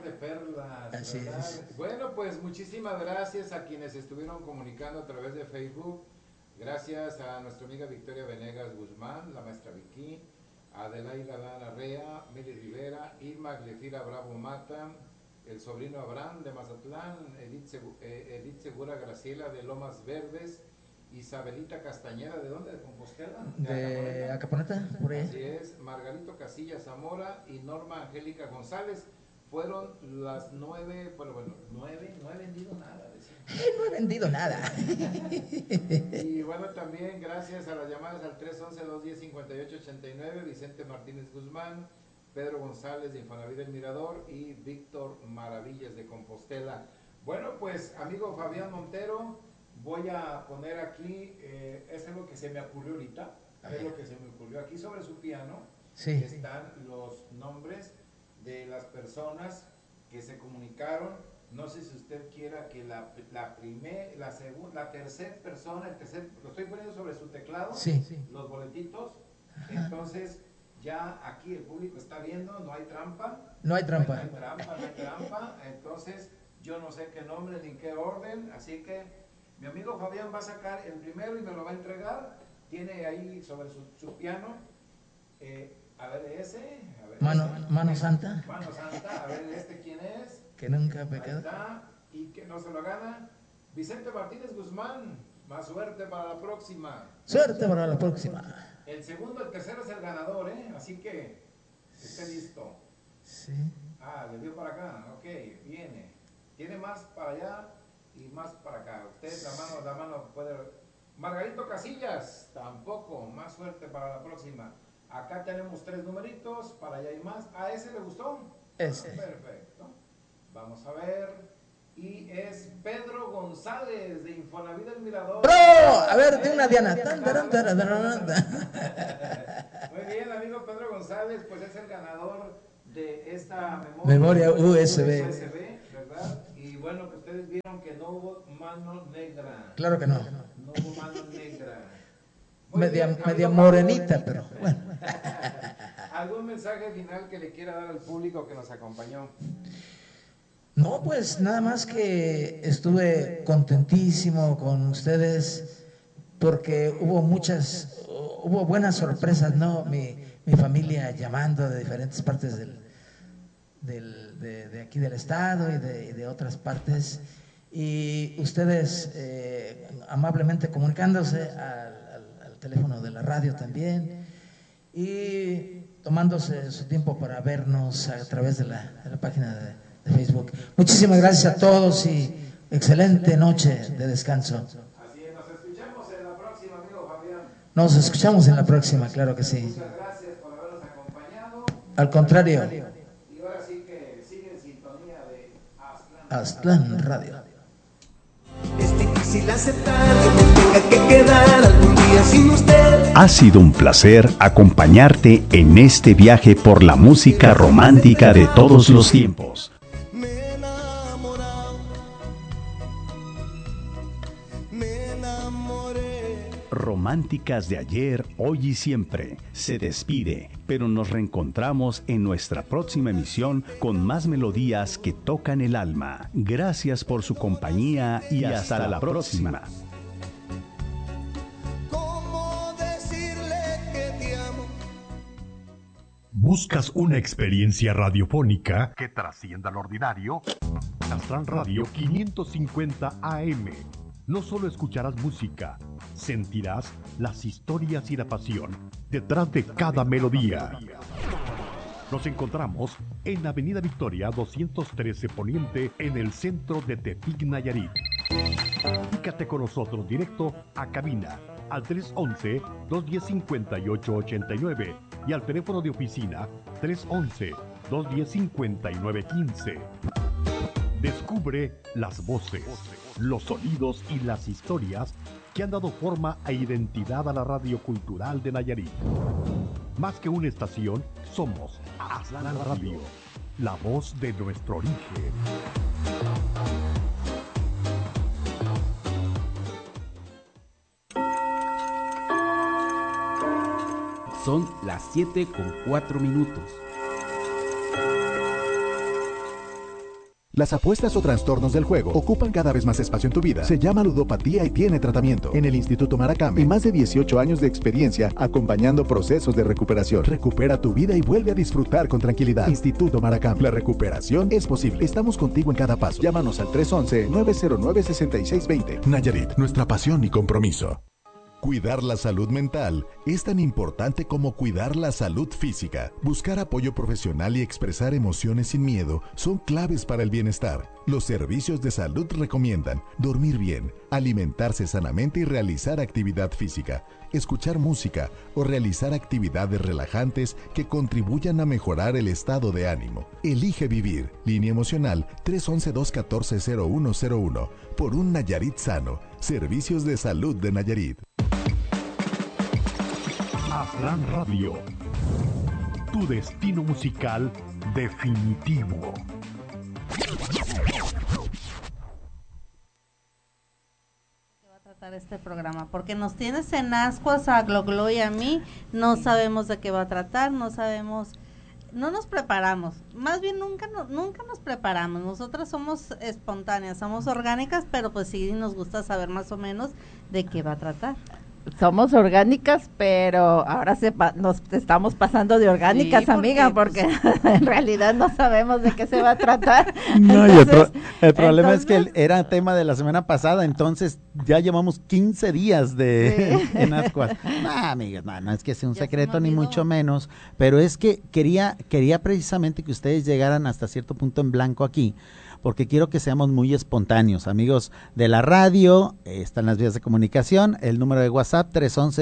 de perlas, Así ¿verdad? es. Bueno, pues muchísimas gracias a quienes estuvieron comunicando a través de Facebook. Gracias a nuestra amiga Victoria Venegas Guzmán, la maestra Vicky, Adelaida Lana Rea, Mili Rivera, Irma Glefira Bravo Mata, el sobrino Abraham de Mazatlán, Edith Segura Graciela de Lomas Verdes, Isabelita Castañeda, ¿de dónde? ¿De Compostela? De Acaponeta, por ahí. Así es, Margarito Casillas Zamora y Norma Angélica González. Fueron las 9, bueno, 9, no he vendido nada. No he vendido nada. Y bueno, también gracias a las llamadas al 311-210-5889, Vicente Martínez Guzmán, Pedro González de Infonavit del Mirador y Víctor Maravillas de Compostela. Bueno, pues amigo Fabián Montero, voy a poner aquí, es algo que se me ocurrió ahorita, es lo que se me ocurrió aquí sobre su piano. Sí. Están los nombres de las personas que se comunicaron. No sé si usted quiera que la tercera persona, lo estoy poniendo sobre su teclado, sí. Los boletitos. Entonces, ya aquí el público está viendo, no hay trampa. No hay trampa. No hay trampa. Entonces, yo no sé qué nombre ni qué orden, así que mi amigo Fabián va a sacar el primero y me lo va a entregar. Tiene ahí sobre su piano, a ver ese, Mano Santa. Mano Santa, a ver quién es. Que nunca ha pecado. Ahí está, y que no se lo gana. Vicente Martínez Guzmán, más suerte para la próxima. Suerte para la próxima. El segundo, el tercero es el ganador, así que esté listo. Sí. Le dio para acá, ok, viene. Tiene más para allá y más para acá. Usted la mano puede. Margarito Casillas, tampoco, más suerte para la próxima. Acá tenemos 3 numeritos, para allá hay más. ¿A ese le gustó? Ese. Perfecto. Vamos a ver. Y es Pedro González de Infonavit del Mirador. ¡Bro! A ver, de una Diana. Muy bien, amigo Pedro González, pues es el ganador de esta memoria USB, ¿verdad? Y bueno, que ustedes vieron que no hubo mano negra. Claro que no. No hubo mano negra. Media morenita, pero bueno. ¿Algún mensaje final que le quiera dar al público que nos acompañó? No, pues nada más que estuve contentísimo con ustedes porque hubo buenas sorpresas, ¿no? Mi familia llamando de diferentes partes de aquí del estado y de otras partes, y ustedes amablemente comunicándose al teléfono de la radio también y tomándose su tiempo para vernos a través de la página de Facebook. Muchísimas gracias a todos y excelente noche de descanso. Así es, nos escuchamos en la próxima, amigo Fabián. Nos escuchamos en la próxima, claro que sí. Muchas gracias por habernos acompañado. Al contrario. Y ahora sí que sigue en sintonía de Aztlán Radio. Es difícil aceptar que me tenga que quedar algún día sin usted. Ha sido un placer acompañarte en este viaje por la música romántica de todos los tiempos. Me enamoré. Románticas de ayer, hoy y siempre. Se despide, pero nos reencontramos en nuestra próxima emisión con más melodías que tocan el alma. Gracias por su compañía y hasta la próxima. ¿Cómo decirle que te amo? ¿Buscas una experiencia radiofónica que trascienda lo ordinario? Aztlán Radio 550 AM. No solo escucharás música, sentirás las historias y la pasión detrás de cada melodía. Nos encontramos en Avenida Victoria 213 Poniente, en el centro de Tepic, Nayarit. Comunícate con nosotros directo a cabina al 311-210-5889 y al teléfono de oficina 311-210-5915. Descubre las voces, los sonidos y las historias que han dado forma e identidad a la radio cultural de Nayarit. Más que una estación, somos Aztlán Radio, la voz de nuestro origen. Son las 7:04. Las apuestas o trastornos del juego ocupan cada vez más espacio en tu vida. Se llama ludopatía y tiene tratamiento. En el Instituto Maracame, y más de 18 años de experiencia acompañando procesos de recuperación. Recupera tu vida y vuelve a disfrutar con tranquilidad. Instituto Maracame. La recuperación es posible. Estamos contigo en cada paso. Llámanos al 311-909-6620. Nayarit, nuestra pasión y compromiso. Cuidar la salud mental es tan importante como cuidar la salud física. Buscar apoyo profesional y expresar emociones sin miedo son claves para el bienestar. Los servicios de salud recomiendan dormir bien, alimentarse sanamente y realizar actividad física, escuchar música o realizar actividades relajantes que contribuyan a mejorar el estado de ánimo. Elige vivir. Línea emocional 311-214-0101. Por un Nayarit sano. Servicios de Salud de Nayarit. Aslan Radio, tu destino musical definitivo. Va a tratar este programa, porque nos tienes en ascuas a Gloglo y a mí, no sabemos de qué va a tratar, no sabemos, no nos preparamos, más bien nunca nos preparamos, nosotras somos espontáneas, somos orgánicas, pero pues sí nos gusta saber más o menos de qué va a tratar. Somos orgánicas, pero ahora nos estamos pasando de orgánicas, sí, amiga, porque en realidad no sabemos de qué se va a tratar. No, entonces, el problema es que era tema de la semana pasada, entonces ya llevamos 15 días en Ascuas. No, amigas, no es que sea un secreto ni mucho menos, pero es que quería precisamente que ustedes llegaran hasta cierto punto en blanco aquí, porque quiero que seamos muy espontáneos. Amigos de la radio, están las vías de comunicación, el número de WhatsApp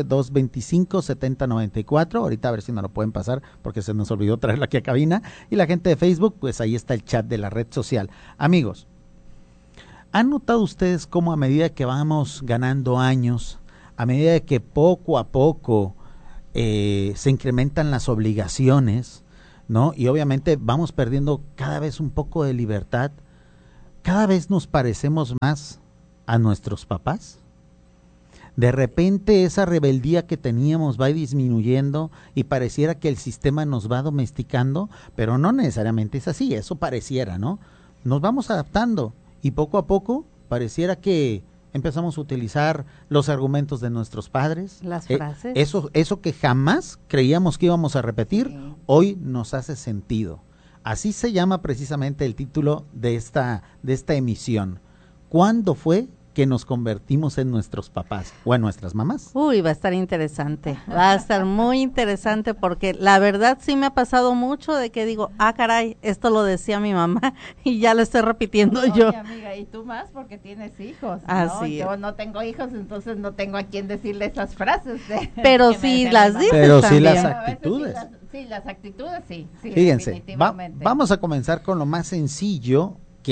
311-225-7094, ahorita a ver si nos lo pueden pasar porque se nos olvidó traerlo aquí a cabina, y la gente de Facebook, pues ahí está el chat de la red social. Amigos, ¿han notado ustedes cómo a medida que vamos ganando años, a medida que poco a poco se incrementan las obligaciones, ¿no? Y obviamente vamos perdiendo cada vez un poco de libertad, cada vez nos parecemos más a nuestros papás? De repente esa rebeldía que teníamos va disminuyendo y pareciera que el sistema nos va domesticando, pero no necesariamente es así, eso pareciera, ¿no? Nos vamos adaptando y poco a poco pareciera que empezamos a utilizar los argumentos de nuestros padres. Las frases. Eso que jamás creíamos que íbamos a repetir, sí, hoy nos hace sentido. Así se llama precisamente el título de esta emisión. ¿Cuándo fue que nos convertimos en nuestros papás o en nuestras mamás? Uy, va a estar interesante, va a estar muy interesante, porque la verdad sí me ha pasado mucho de que digo, caray, esto lo decía mi mamá y ya lo estoy repitiendo yo. Amiga, y tú más porque tienes hijos, ¿no? Así Yo no tengo hijos, entonces no tengo a quien decirle esas frases. Pero sí las dices. Pero también. Sí las actitudes. Sí, las actitudes sí. Fíjense, vamos a comenzar con lo más sencillo,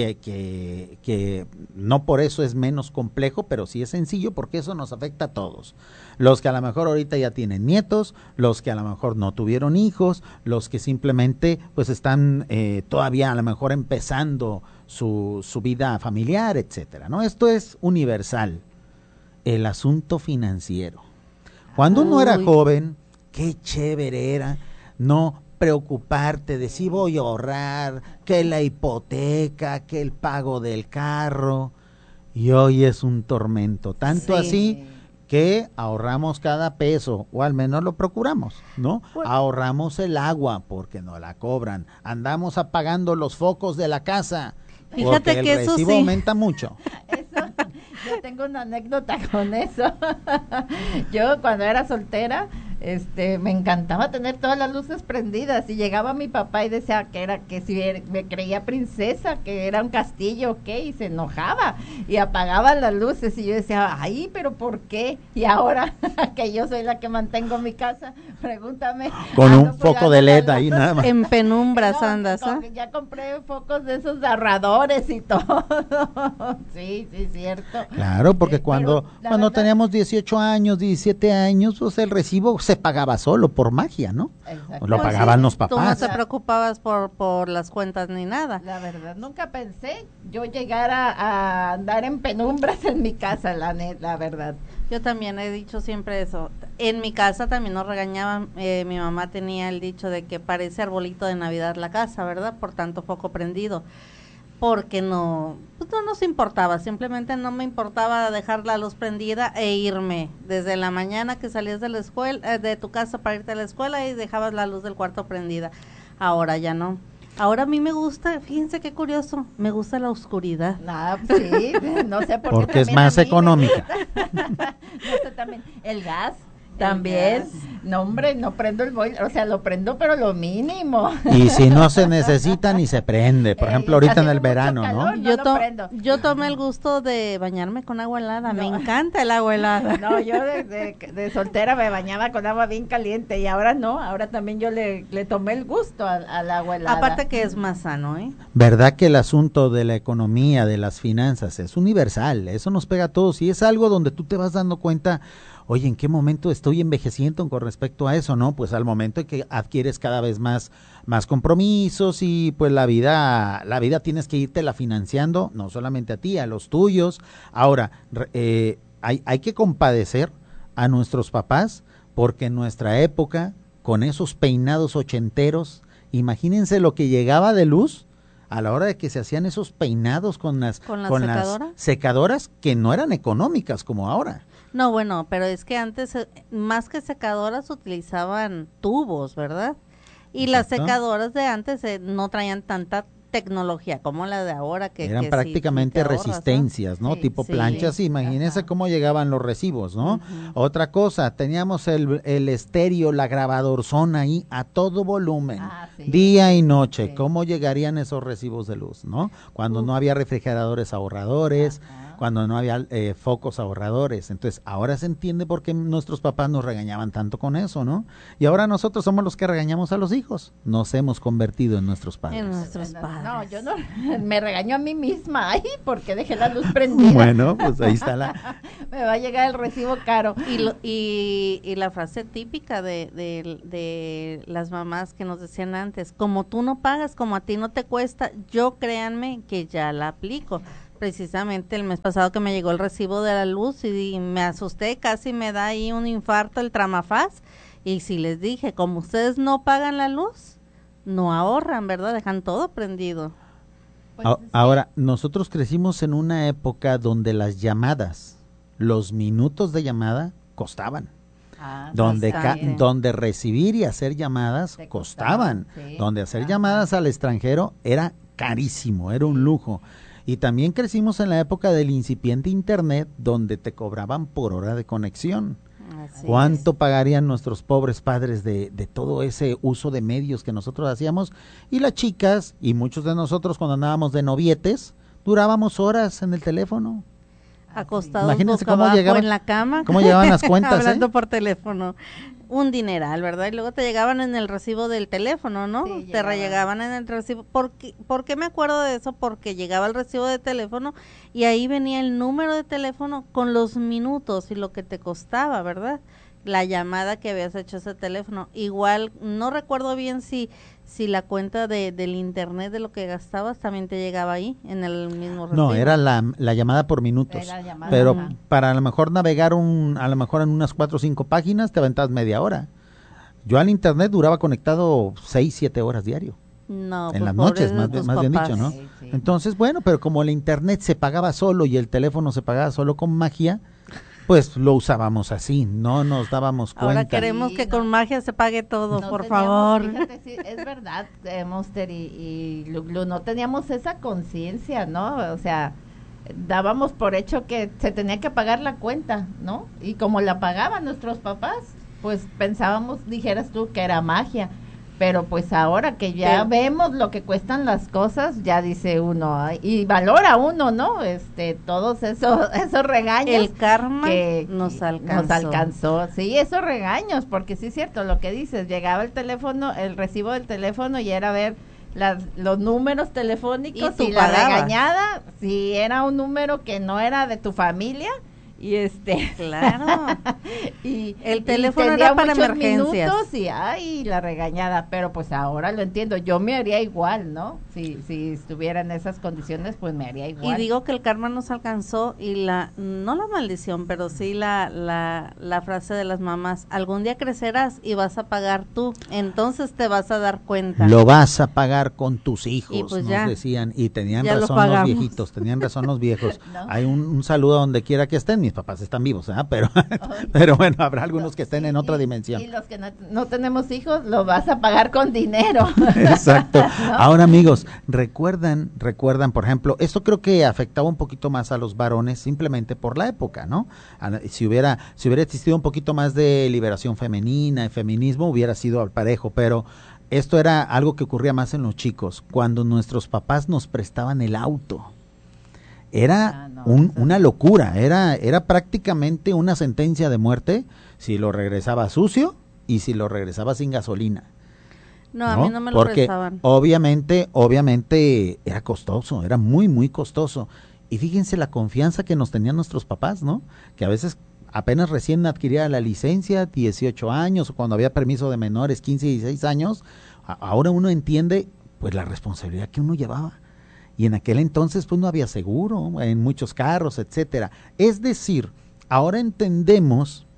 que no por eso es menos complejo, pero sí es sencillo porque eso nos afecta a todos. Los que a lo mejor ahorita ya tienen nietos, los que a lo mejor no tuvieron hijos, los que simplemente pues están todavía a lo mejor empezando su vida familiar, etcétera, ¿no? Esto es universal, el asunto financiero. Cuando uno era joven, qué chévere era, no preocuparte de si voy a ahorrar, que la hipoteca, que el pago del carro, y hoy es un tormento, tanto así que ahorramos cada peso, o al menos lo procuramos, ¿no? Ahorramos el agua porque no la cobran, andamos apagando los focos de la casa, fíjate que el recibo aumenta mucho. Yo tengo una anécdota con eso. Yo cuando era soltera, me encantaba tener todas las luces prendidas, y llegaba mi papá y decía que si me creía princesa, que era un castillo, y se enojaba y apagaba las luces, y yo decía, ay, pero ¿por qué? Y ahora que yo soy la que mantengo mi casa, pregúntame. Con un foco de LED ahí nada más. En penumbras andas, ya compré focos de esos de ahorradores y todo. Sí, cierto. Claro, porque cuando teníamos 18 años, 17 años, pues el recibo se pagaba solo por magia, ¿no? Exacto. Lo pagaban los papás. Tú no te preocupabas por las cuentas ni nada. La verdad, nunca pensé yo llegar a andar en penumbras en mi casa, la verdad. Yo también he dicho siempre eso. En mi casa también nos regañaban, mi mamá tenía el dicho de que parece arbolito de Navidad la casa, ¿verdad? Por tanto foco prendido. porque no nos importaba, simplemente no me importaba dejar la luz prendida e irme desde la mañana que salías de la escuela, de tu casa para irte a la escuela y dejabas la luz del cuarto prendida. Ahora ya no. Ahora a mí me gusta, fíjense qué curioso, me gusta la oscuridad. Sí, no sé por qué. Porque es más económica. No sé, también el gas. También, no hombre, no prendo el boiler, o sea, lo prendo pero lo mínimo. Y si no se necesita ni se prende, por ejemplo ahorita en el verano, calor, ¿no? Yo tomé el gusto de bañarme con agua helada, me encanta el agua helada. No, yo de soltera me bañaba con agua bien caliente y ahora no, ahora también yo le tomé el gusto al agua helada. Aparte que es más sano, ¿eh? ¿Verdad que el asunto de la economía, de las finanzas es universal? Eso nos pega a todos y es algo donde tú te vas dando cuenta. Oye, ¿en qué momento estoy envejeciendo con respecto a eso, no? Pues al momento en que adquieres cada vez más compromisos y pues la vida tienes que irte la financiando, no solamente a ti, a los tuyos. Ahora, hay que compadecer a nuestros papás porque en nuestra época, con esos peinados ochenteros, imagínense lo que llegaba de luz a la hora de que se hacían esos peinados con las secadoras que no eran económicas como ahora. No, bueno, pero es que antes, más que secadoras, utilizaban tubos, ¿verdad? Y exacto. Las secadoras de antes no traían tanta tecnología como la de ahora. Eran prácticamente resistencias, ¿no? Sí, tipo planchas, imagínense cómo llegaban los recibos, ¿no? Otra cosa, teníamos el estéreo, la grabadorzona ahí a todo volumen, día y noche. ¿Cómo llegarían esos recibos de luz, no? Cuando no había refrigeradores ahorradores, cuando no había focos ahorradores. Entonces, ahora se entiende por qué nuestros papás nos regañaban tanto con eso, ¿no? Y ahora nosotros somos los que regañamos a los hijos. Nos hemos convertido en nuestros padres. En nuestros padres. No, yo no, me regaño a mí misma. Ay, porque dejé la luz prendida. Bueno, pues ahí está me va a llegar el recibo caro. Y la frase típica de las mamás que nos decían antes, como tú no pagas, como a ti no te cuesta, yo créanme que ya la aplico. Precisamente el mes pasado que me llegó el recibo de la luz y me asusté, casi me da ahí un infarto el Tramafaz, y si les dije, como ustedes no pagan la luz, no ahorran, ¿verdad? Dejan todo prendido. Pues, ahora, nosotros crecimos en una época donde las llamadas, los minutos de llamada costaban. Donde recibir y hacer llamadas costaban. Donde hacer llamadas al extranjero era carísimo, era un lujo. Y también crecimos en la época del incipiente internet, donde te cobraban por hora de conexión. ¿Cuánto pagarían nuestros pobres padres de todo ese uso de medios que nosotros hacíamos? Y las chicas, y muchos de nosotros cuando andábamos de novietes, durábamos horas en el teléfono. Acostados boca abajo en la cama. ¿Cómo llegaban las cuentas? Hablando por teléfono. Un dineral, ¿verdad? Y luego te llegaban en el recibo del teléfono, ¿no? Sí, te rellegaban en el recibo. ¿Por qué me acuerdo de eso? Porque llegaba el recibo de teléfono y ahí venía el número de teléfono con los minutos y lo que te costaba, ¿verdad? La llamada que habías hecho a ese teléfono. Igual, no recuerdo bien si la cuenta del internet de lo que gastabas también te llegaba ahí en el mismo recibo. No, era la llamada por minutos. Pero para a lo mejor navegar a lo mejor en unas 4 o 5 páginas te aventabas media hora. Yo al internet duraba conectado 6, 7 horas diario. No, en las noches, más bien dicho, ¿no? Sí. Entonces, bueno, pero como el internet se pagaba solo y el teléfono se pagaba solo con magia, pues lo usábamos así, no nos dábamos cuenta. Ahora queremos que con magia se pague todo, por favor. Fíjate, sí, es verdad, Monster y Luglu, no teníamos esa conciencia, ¿no? O sea, dábamos por hecho que se tenía que pagar la cuenta, ¿no? Y como la pagaban nuestros papás, pues pensábamos, dijeras tú, que era magia. Pero pues ahora que ya vemos lo que cuestan las cosas, ya dice uno, y valora uno, ¿no? Todos esos regaños. El karma que nos alcanzó. Sí, esos regaños, porque sí es cierto lo que dices, llegaba el teléfono, el recibo del teléfono y era ver los números telefónicos y la regañada, si era un número que no era de tu familia, Claro. y el teléfono era para emergencias. Y la regañada, pero pues ahora lo entiendo, yo me haría igual, ¿no? Si estuviera en esas condiciones, pues me haría igual. Y digo que el karma nos alcanzó y no la maldición, pero sí la frase de las mamás, algún día crecerás y vas a pagar tú, entonces te vas a dar cuenta. Lo vas a pagar con tus hijos, y pues nos decían, y tenían ya razón los viejitos, tenían razón los viejos. ¿No? Hay un saludo a donde quiera que estén, mis papás están vivos, pero bueno, habrá algunos que estén en otra dimensión. Y los que no tenemos hijos, lo vas a pagar con dinero. Exacto. ¿No? Ahora, amigos, recuerdan, por ejemplo, esto creo que afectaba un poquito más a los varones simplemente por la época, ¿no? Si hubiera existido un poquito más de liberación femenina y feminismo, hubiera sido al parejo, pero esto era algo que ocurría más en los chicos, cuando nuestros papás nos prestaban el auto. Era una locura, era prácticamente una sentencia de muerte si lo regresaba sucio y si lo regresaba sin gasolina. No, a mí no me lo prestaban. Obviamente era costoso, era muy, muy costoso. Y fíjense la confianza que nos tenían nuestros papás, ¿no? Que a veces apenas recién adquiría la licencia, 18 años, o cuando había permiso de menores, 15, 16 años, ahora uno entiende pues la responsabilidad que uno llevaba. Y en aquel entonces pues no había seguro en muchos carros, etcétera. Es decir, ahora entendemos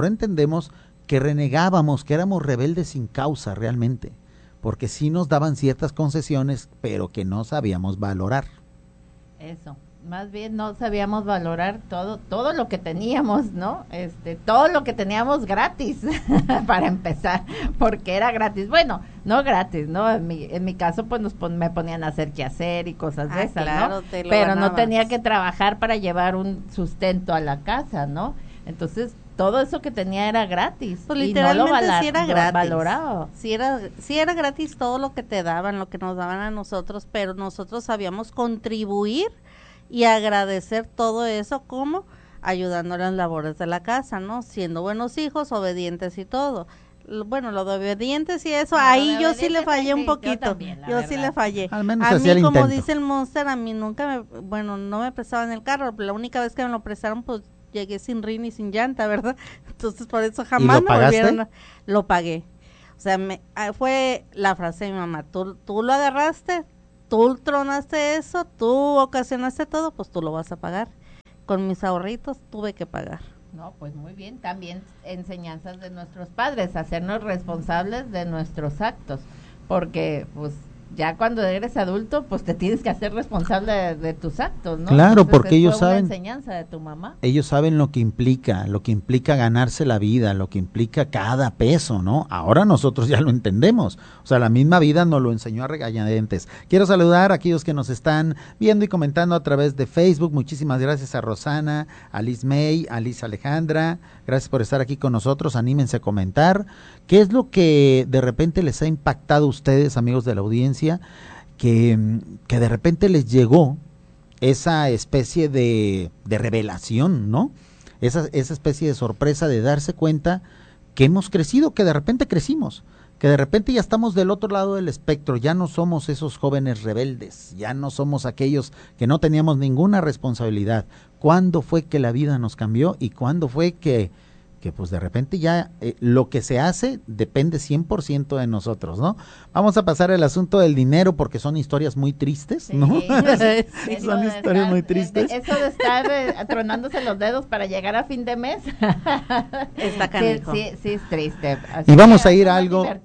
que renegábamos, que éramos rebeldes sin causa realmente, porque sí nos daban ciertas concesiones, pero que no sabíamos valorar. Eso, más bien no sabíamos valorar todo lo que teníamos, ¿no? Todo lo que teníamos gratis, para empezar, porque era gratis. Bueno, no gratis, ¿no? En mi caso, pues me ponían a hacer quehacer y cosas de esas, claro, ¿no? Pero ganabas. No tenía que trabajar para llevar un sustento a la casa, ¿no? Entonces, todo eso que tenía era gratis. Pues literalmente y no sí era gratis. Valorado. Sí era gratis todo lo que te daban, lo que nos daban a nosotros, pero nosotros sabíamos contribuir y agradecer todo eso como ayudando a las labores de la casa, ¿no? Siendo buenos hijos, obedientes y todo. Bueno, lo de obedientes y eso, ahí yo sí le fallé un poquito. Yo sí le fallé. Al menos a mí, como intento. dice el Monster, a mí nunca no me prestaban el carro. La única vez que me lo prestaron, pues llegué sin rin y sin llanta, ¿verdad? Entonces por eso jamás me volvieron lo pagué. O sea, fue la frase de mi mamá, tú lo agarraste, tú tronaste eso, tú ocasionaste todo, pues tú lo vas a pagar. Con mis ahorritos tuve que pagar. No, pues muy bien, también enseñanzas de nuestros padres, hacernos responsables de nuestros actos, porque pues ya cuando eres adulto, pues te tienes que hacer responsable de tus actos, ¿no? Claro, entonces, porque ellos fue saben. Una enseñanza de tu mamá. Ellos saben lo que implica ganarse la vida, lo que implica cada peso, ¿no? Ahora nosotros ya lo entendemos. O sea, la misma vida nos lo enseñó a regañadientes. Quiero saludar a aquellos que nos están viendo y comentando a través de Facebook. Muchísimas gracias a Rosana, a Liz May, a Liz Alejandra. Gracias por estar aquí con nosotros. Anímense a comentar. ¿Qué es lo que de repente les ha impactado a ustedes, amigos de la audiencia, que de repente les llegó esa especie de revelación, ¿no? Esa especie de sorpresa de darse cuenta que hemos crecido, que de repente crecimos, que de repente ya estamos del otro lado del espectro, ya no somos esos jóvenes rebeldes, ya no somos aquellos que no teníamos ninguna responsabilidad. ¿Cuándo fue que la vida nos cambió y cuándo fue que pues de repente ya lo que se hace depende 100% de nosotros, ¿no? Vamos a pasar al asunto del dinero porque son historias muy tristes, ¿no? Sí, son historias muy tristes. Eso de estar tronándose los dedos para llegar a fin de mes. Está canijo. Sí, es triste. Así y vamos a ir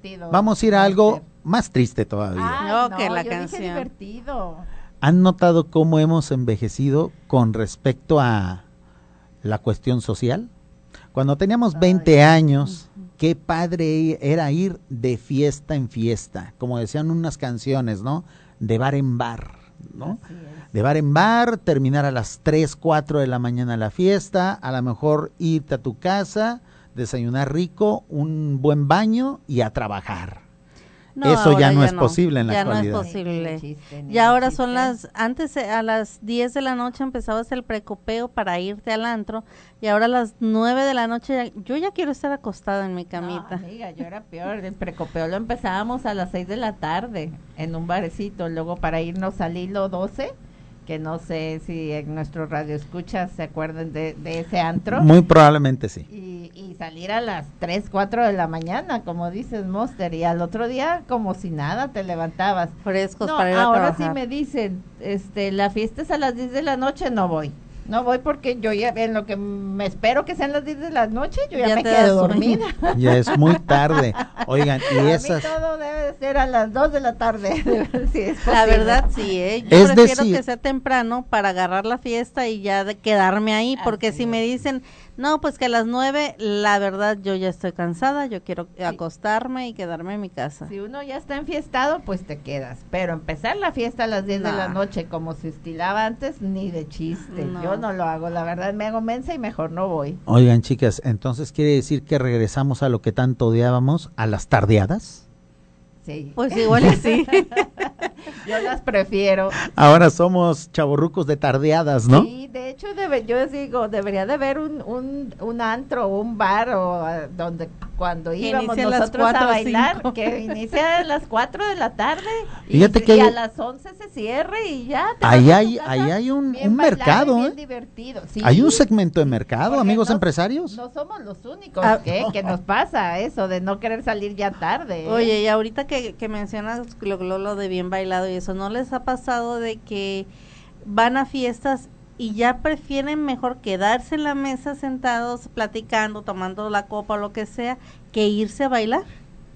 a algo más triste todavía. No, que la canción. Dije divertido. ¿Han notado cómo hemos envejecido con respecto a la cuestión social? Cuando teníamos 20 años, qué padre era ir de fiesta en fiesta, como decían unas canciones, ¿no? De bar en bar, ¿no? De bar en bar, terminar a las 3, 4 de la mañana la fiesta, a lo mejor irte a tu casa, desayunar rico, un buen baño y a trabajar. No, eso ya no es posible en la actualidad. Ya no es posible. Ya ahora son antes a las 10 de la noche empezabas el precopeo para irte al antro y ahora a las 9 de la noche yo ya quiero estar acostada en mi camita. No, amiga, yo era peor, el precopeo lo empezábamos a las 6 de la tarde en un barecito, luego para irnos al hilo 12 que no sé si en nuestro radio escuchas se acuerdan de ese antro. Muy probablemente sí. Y salir a las 3, 4 de la mañana, como dices, Monster, y al otro día como si nada te levantabas. Frescos No, para ir a ahora trabajar. sí me dicen, la fiesta es a las 10 de la noche, no voy. No voy porque yo ya en lo que me espero que sean las 10 de la noche, yo ya me te das quedo sueño. dormida. Ya es muy tarde. Oigan, y Para esas... mí todo debe de ser a las 2 de la tarde. Si es La posible. verdad sí, yo Es prefiero decir- que sea temprano para agarrar la fiesta y ya de quedarme ahí, porque Así si me es. dicen, no, pues que a las 9, la verdad yo ya estoy cansada, yo quiero acostarme y quedarme en mi casa. Si uno ya está enfiestado, pues te quedas. Pero empezar la fiesta a las 10 de la No. noche, como se estilaba antes, ni de chiste. No. Yo no lo hago, la verdad, me hago mensa y mejor no voy. Oigan, chicas, entonces quiere decir que regresamos a lo que tanto odiábamos, a las tardeadas. Sí. Pues igual y sí. Yo las prefiero. Ahora somos chavorrucos de tardeadas, ¿no? Sí, de hecho, yo digo, debería de haber un antro o un bar donde cuando íbamos inicie a las nosotros 4 a o bailar, 5. que inicia a las 4 de la tarde Fíjate y que a las 11 se cierre y ya. te Ahí vas a hay, tu casa ahí hay un bien bailado y mercado, bien ¿eh? divertido. Sí, Hay un segmento de mercado, porque amigos no- empresarios. No somos los únicos que nos pasa eso de no querer salir ya tarde. Oye, y ahorita que mencionas lo de bien bailado y eso, ¿no les ha pasado de que van a fiestas y ya prefieren mejor quedarse en la mesa sentados, platicando, tomando la copa o lo que sea, que irse a bailar?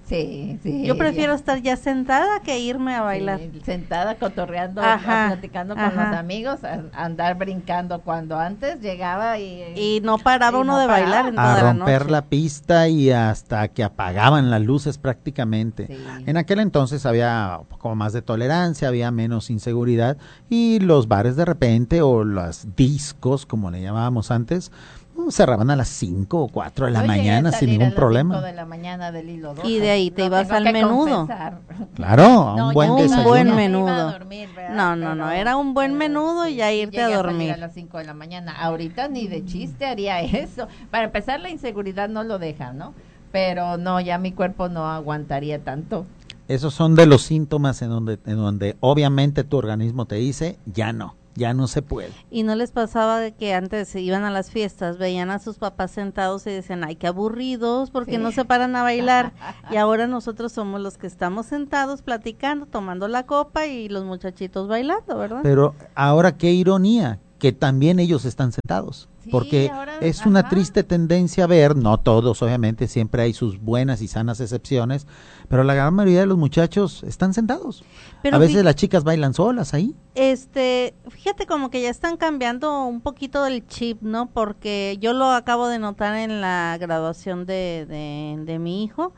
Sí, sí. Yo prefiero estar ya sentada que irme a bailar. Sí, sentada cotorreando, Ajá, platicando con ajá. los amigos, andar brincando cuando antes llegaba Y no paraba y uno no de paraba. bailar en toda A la romper noche. la pista y hasta que apagaban las luces prácticamente. Sí. En aquel entonces había un poco más de tolerancia, había menos inseguridad y los bares de repente o los discos, como le llamábamos antes, cerraban a las 5 o 4 de la Yo llegué a mañana sin salir ningún a las 5 problema. de la mañana del Hilo Rojo. Y de ahí te Lo ibas tengo al que menudo. confesar. Claro, a No, un buen yo me iba- desayuno. buen yo me menudo. iba a dormir, ¿verdad? No, era un buen menudo y ya irte llegué a salir dormir. a las 5 de la mañana. Ahorita ni de chiste haría eso. Para empezar, la inseguridad no lo deja, ¿no? Pero no, ya mi cuerpo no aguantaría tanto. Esos son de los síntomas en donde obviamente tu organismo te dice, ya no se puede. ¿Y no les pasaba de que antes se iban a las fiestas, veían a sus papás sentados y decían, ay, qué aburridos, porque Sí. no se paran a bailar? Y ahora nosotros somos los que estamos sentados platicando, tomando la copa y los muchachitos bailando, ¿verdad? Pero ahora qué ironía, que también ellos están sentados. Sí, Porque ahora, es una ajá. triste tendencia a ver, no todos obviamente, siempre hay sus buenas y sanas excepciones, pero la gran mayoría de los muchachos están sentados. Pero a veces fí- las chicas bailan solas ahí. Fíjate como que ya están cambiando un poquito el chip, ¿no? Porque yo lo acabo de notar en la graduación de mi hijo,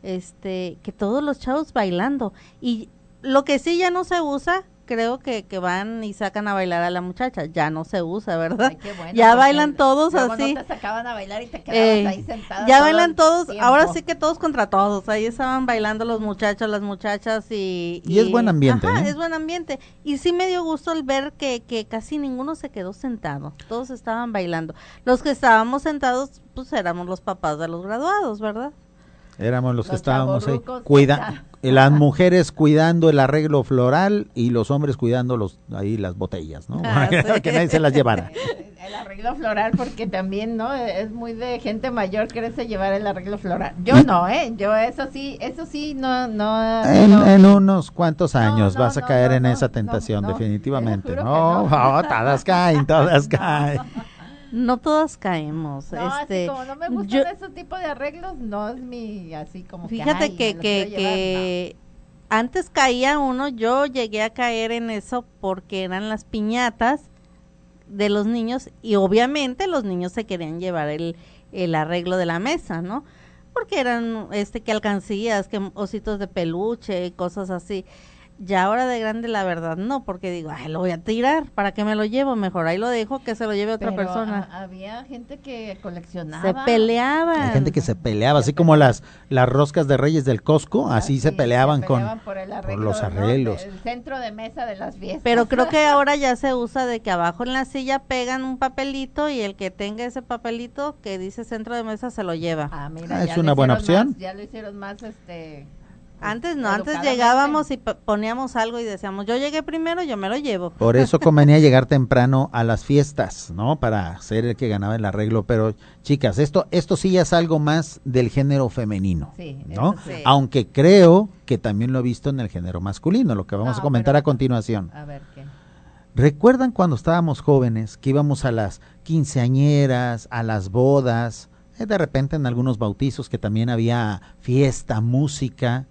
que todos los chavos bailando. Y lo que sí ya no se usa, creo que van y sacan a bailar a la muchacha, ya no se usa, ¿verdad? Ay, qué bueno, Ya porque bailan todos luego así. No te sacaban a bailar y te quedabas ahí sentada. Ya todo bailan el todos, tiempo. ahora sí que todos contra todos, ahí estaban bailando los muchachos, las muchachas Y es buen ambiente, Ajá, ¿eh? es buen ambiente. Y sí me dio gusto el ver que casi ninguno se quedó sentado, todos estaban bailando. Los que estábamos sentados, pues éramos los papás de los graduados, ¿verdad? Éramos los que Los estábamos ahí, chavorrucos, las mujeres cuidando el arreglo floral y los hombres cuidando las botellas, ¿no? Ah, sí. Que nadie se las llevara. El arreglo floral, porque también, ¿no? Es muy de gente mayor quererse llevar el arreglo floral. Yo no, yo eso sí, no. En unos cuantos años no, vas a no, caer no, en no, esa no, tentación, no. definitivamente. Te juro No, que no. todas caen, todas caen. No todas caemos, No, así como no me gustan yo- ese tipo de arreglos, no es mi, así como Fíjate ay, me lo quiero llevar, que antes caía uno, yo llegué a caer en eso porque eran las piñatas de los niños y obviamente los niños se querían llevar el arreglo de la mesa, ¿no? Porque eran que alcancías, que ositos de peluche, cosas así. Ya ahora de grande la verdad no, porque digo, ay, lo voy a tirar, ¿para qué me lo llevo? Mejor ahí lo dejo que se lo lleve otra Pero, persona. había gente que coleccionaba. Se peleaban. Hay gente que se peleaba, así como las roscas de Reyes del Costco, así se peleaban por, por el arreglo, los ¿no? arreglos. El centro de mesa de las fiestas. Pero creo que ahora ya se usa de que abajo en la silla pegan un papelito y el que tenga ese papelito que dice centro de mesa se lo lleva. Ah, mira, Es ya una lo buena hicieron opción. más, ya lo hicieron más, Antes no, antes llegábamos y poníamos algo y decíamos, yo llegué primero, yo me lo llevo. Por eso convenía llegar temprano a las fiestas, ¿no? Para ser el que ganaba el arreglo. Pero, chicas, esto sí ya es algo más del género femenino, sí, ¿no? Sí. Aunque creo que también lo he visto en el género masculino, lo que vamos a comentar a continuación. A ver, ¿qué? ¿Recuerdan cuando estábamos jóvenes que íbamos a las quinceañeras, a las bodas, de repente en algunos bautizos que también había fiesta, música?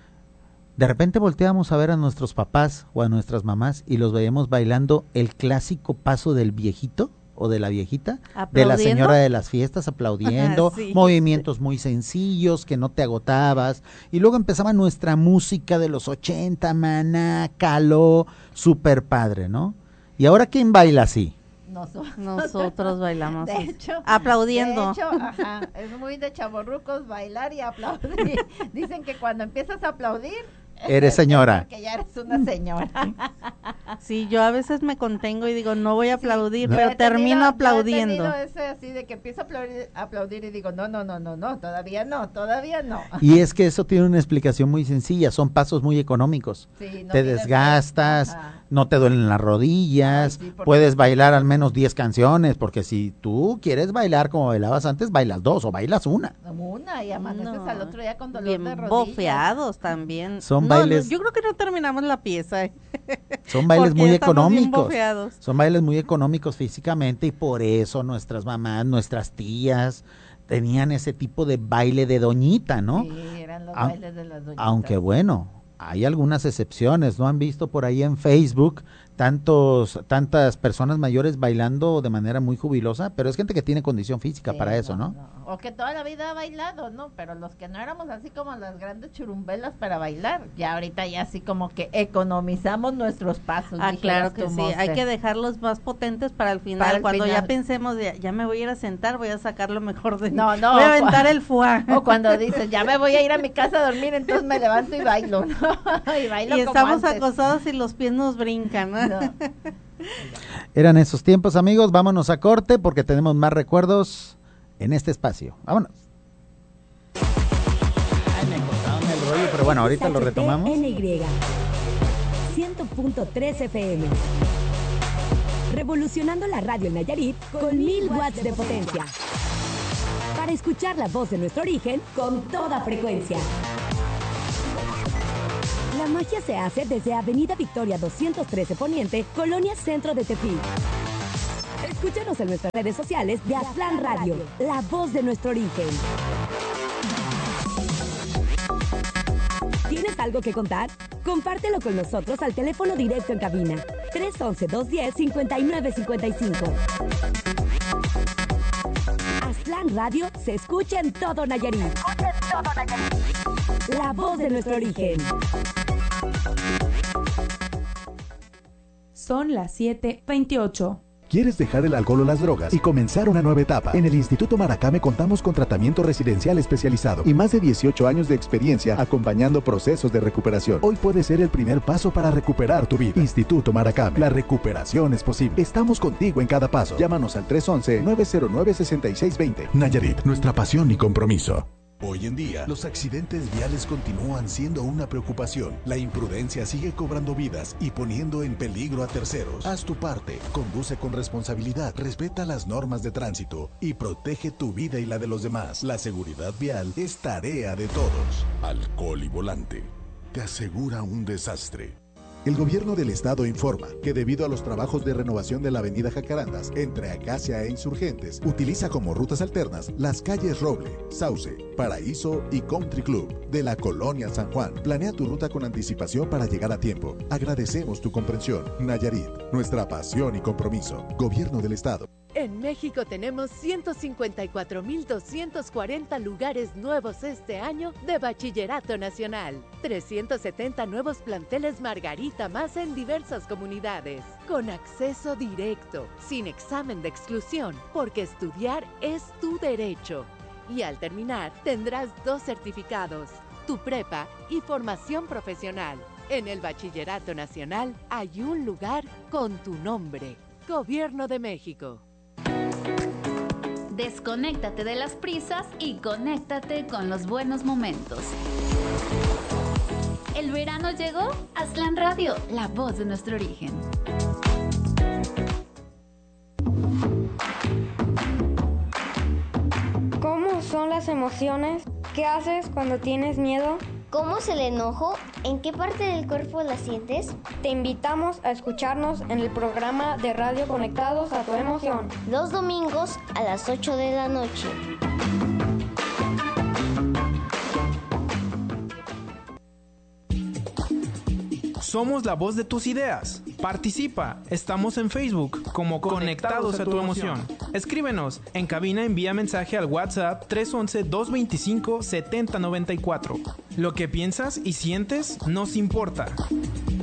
De repente volteábamos a ver a nuestros papás o a nuestras mamás y los veíamos bailando el clásico paso del viejito o de la viejita, de la señora de las fiestas, aplaudiendo, Sí. movimientos muy sencillos que no te agotabas, y luego empezaba nuestra música de los 80, Maná, Caló, super padre, ¿no? ¿Y ahora quién baila así? Nosotros bailamos de hecho, aplaudiendo. De hecho, ajá, es muy de chavorrucos bailar y aplaudir. Dicen que cuando empiezas a aplaudir eres señora. Que ya eres una señora. Sí, yo a veces me contengo y digo, no voy a aplaudir, pero termino aplaudiendo. Yo he tenido ese así de que empiezo a aplaudir y digo, no, todavía no. Y es que eso tiene una explicación muy sencilla, son pasos muy económicos. Sí, no te desgastas, no te duelen las rodillas, Ay, sí, puedes bailar al menos 10 canciones, porque si tú quieres bailar como bailabas antes, bailas 2 o bailas una. Una, y amaneces al otro día con dolor bien de rodillas. bofeados también. Son bailes. Yo creo que no terminamos la pieza. Son bailes muy económicos. Bofeados. Son bailes muy económicos físicamente y por eso nuestras mamás, nuestras tías tenían ese tipo de baile de doñita, ¿no? Sí, eran los bailes de las doñitas. Aunque bueno, hay algunas excepciones, ¿no? Han visto por ahí en Facebook tantas personas mayores bailando de manera muy jubilosa, pero es gente que tiene condición física para eso, ¿no? O que toda la vida ha bailado, ¿no? Pero los que no éramos así como las grandes churumbelas para bailar, ya ahorita ya así como que economizamos nuestros pasos. Claro que sí, Monster. hay que dejarlos más potentes para el final, cuando ya pensemos, ya me voy a ir a sentar, voy a sacar lo mejor de mí, voy a aventar el foie. O cuando dices, ya me voy a ir a mi casa a dormir, entonces me levanto y bailo, ¿no? Y bailo y como estamos antes. acostados y los pies nos brincan, ¿no? Eran esos tiempos, amigos. Vámonos a corte porque tenemos más recuerdos en este espacio. Vámonos. Ay, me cortaron el rollo, pero bueno, ahorita lo retomamos. NY 100.3 FM. Revolucionando la radio en Nayarit con 1000 watts de potencia. Para escuchar la voz de nuestro origen con toda frecuencia. La magia se hace desde Avenida Victoria 213 Poniente, Colonia Centro de Tepic. Escúchanos en nuestras redes sociales de Aztlán Radio, la voz de nuestro origen. ¿Tienes algo que contar? Compártelo con nosotros al teléfono directo en cabina 311-210-5955. Aztlán Radio se escucha en todo Nayarit. La voz de nuestro origen. Son las 7:28. ¿Quieres dejar el alcohol o las drogas y comenzar una nueva etapa? En el Instituto Maracame contamos con tratamiento residencial especializado y más de 18 años de experiencia acompañando procesos de recuperación. Hoy puede ser el primer paso para recuperar tu vida. Instituto Maracame, la recuperación es posible. Estamos contigo en cada paso. Llámanos al 311-909-6620. Nayarit, nuestra pasión y compromiso. Hoy en día, los accidentes viales continúan siendo una preocupación. La imprudencia sigue cobrando vidas y poniendo en peligro a terceros. Haz tu parte, conduce con responsabilidad, respeta las normas de tránsito y protege tu vida y la de los demás. La seguridad vial es tarea de todos. Alcohol y volante te asegura un desastre. El gobierno del estado informa que debido a los trabajos de renovación de la avenida Jacarandas entre Acacia e Insurgentes, utiliza como rutas alternas las calles Roble, Sauce, Paraíso y Country Club de la colonia San Juan. Planea tu ruta con anticipación para llegar a tiempo. Agradecemos tu comprensión. Nayarit, nuestra pasión y compromiso. Gobierno del estado. En México tenemos 154.240 lugares nuevos este año de Bachillerato Nacional. 370 nuevos planteles Margarita más en diversas comunidades. Con acceso directo, sin examen de exclusión, porque estudiar es tu derecho. Y al terminar tendrás 2 certificados, tu prepa y formación profesional. En el Bachillerato Nacional hay un lugar con tu nombre. Gobierno de México. Desconéctate de las prisas y conéctate con los buenos momentos. El verano llegó. Aztlán Radio, la voz de nuestro origen. ¿Cómo son las emociones? ¿Qué haces cuando tienes miedo? ¿Cómo es el enojo? ¿En qué parte del cuerpo la sientes? Te invitamos a escucharnos en el programa de radio Conectados a tu Emoción. Los domingos a las 8 de la noche. Somos la voz de tus ideas. Participa. Estamos en Facebook como Conectados a tu Emoción. Escríbenos. En cabina envía mensaje al WhatsApp 311-225-7094. Lo que piensas y sientes nos importa.